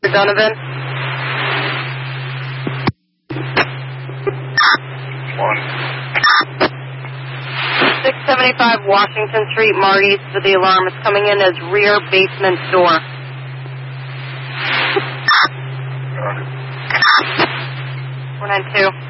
Donovan. 675 Washington Street, Marty's for the alarm. It's coming in as rear basement door. 492.